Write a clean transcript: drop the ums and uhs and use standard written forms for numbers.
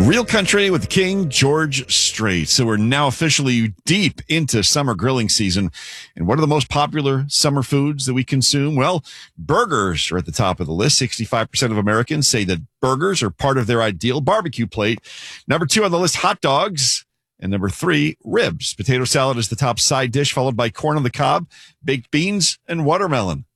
Real Country with King George Strait. So we're now officially deep into summer grilling season. And what are the most popular summer foods that we consume? Well, burgers are at the top of the list. 65% of Americans say that burgers are part of their ideal barbecue plate. Number 2 on the list, hot dogs. And number 3, ribs. Potato salad is the top side dish, followed by corn on the cob, baked beans, and watermelon.